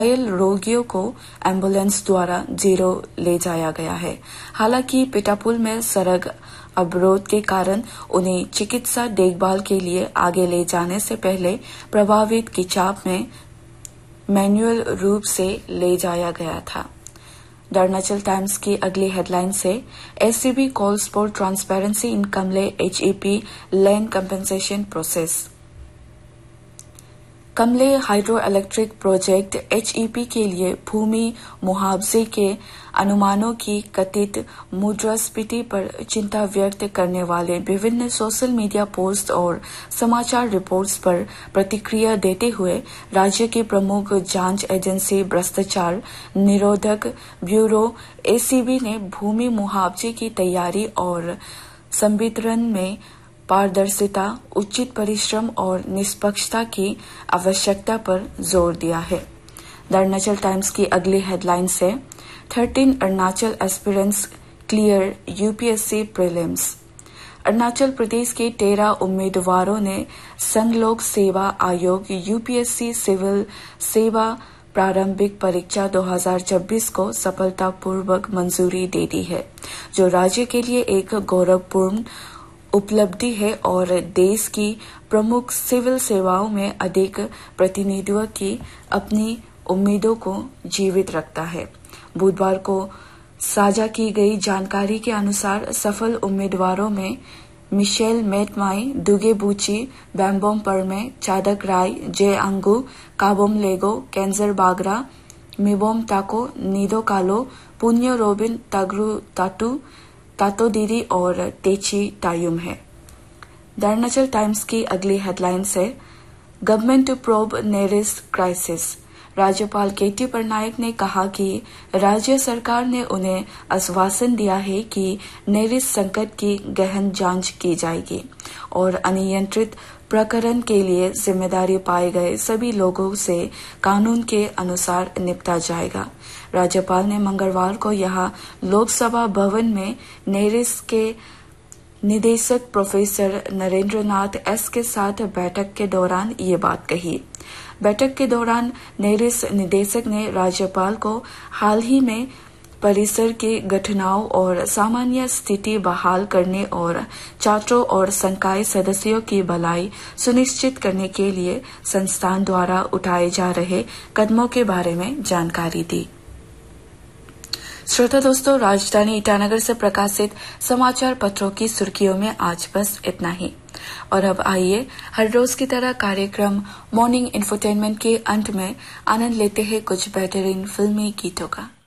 घायल रोगियों को एम्बुलेंस द्वारा जीरो ले जाया गया है। हालांकि पिटापुल में सड़क अवरोध के कारण उन्हें चिकित्सा देखभाल के लिए आगे ले जाने से पहले प्रभावित किचाप में मैन्युअल रूप से ले जाया गया था। द अरुणाचल टाइम्स की अगली हेडलाइन से SCB calls for transparency in कमले एचईपी लैंड कंपेंसेशन प्रोसेस। कमले हाइड्रो इलेक्ट्रिक प्रोजेक्ट एचईपी के लिए भूमि मुआवजे के अनुमानों की कथित मुद्रास्फीति पर चिंता व्यक्त करने वाले विभिन्न सोशल मीडिया पोस्ट और समाचार रिपोर्ट्स पर प्रतिक्रिया देते हुए राज्य की प्रमुख जांच एजेंसी भ्रष्टाचार निरोधक ब्यूरो एसीबी ने भूमि मुआवजे की तैयारी और संवितरण में पारदर्शिता, उचित परिश्रम और निष्पक्षता की आवश्यकता पर जोर दिया है। द अरुणाचल टाइम्स की अगली हेडलाइन से 13 Arunachal aspirants clear UPSC prelims. Arunachal Pradesh के 13 उम्मीदवारों ने संघ लोक सेवा आयोग यूपीएससी सिविल सेवा प्रारंभिक परीक्षा 2026 को सफलतापूर्वक मंजूरी दे दी है, जो राज्य के लिए एक गौरवपूर्ण उपलब्धि है और देश की प्रमुख सिविल सेवाओं में अधिक प्रतिनिधित्व की अपनी उम्मीदों को जीवित रखता है। बुधवार को साझा की गई जानकारी के अनुसार सफल उम्मीदवारों में मिशेल मेटमाई, दुगे बूची, बैम्बोम परमे, चादक राय, जे अंगू, काबोम लेगो, केंजर बागरा, मिबोम ताको, नीदो कालो, पुण्य रोबिन तगरू ताटू, तातो दीदी और तेची तायुम है। द अरुणाचल टाइम्स की अगली हेडलाइन से government to probe Nereis crisis. राज्यपाल केटी पटनायक ने कहा कि राज्य सरकार ने उन्हें आश्वासन दिया है कि नेरिस संकट की गहन जांच की जाएगी और अनियंत्रित प्रकरण के लिए जिम्मेदारी पाए गए सभी लोगों से कानून के अनुसार निपटा जाएगा। राज्यपाल ने मंगलवार को यहां लोकसभा भवन में नेरिस के निदेशक प्रोफेसर नरेंद्रनाथ एस के साथ बैठक के दौरान ये बात कही। बैठक के दौरान नेरिस निदेशक ने राज्यपाल को हाल ही में परिसर की घटनाओं और सामान्य स्थिति बहाल करने और छात्रों और संकाय सदस्यों की भलाई सुनिश्चित करने के लिए संस्थान द्वारा उठाए जा रहे कदमों के बारे में जानकारी दी। श्रोता दोस्तों, राजधानी ईटानगर से प्रकाशित समाचार पत्रों की सुर्खियों में आज बस इतना ही। और अब आइए हर रोज की तरह कार्यक्रम मॉर्निंग इंफोटेनमेंट के अंत में आनंद लेते हैं कुछ बेहतरीन फिल्मी गीतों का।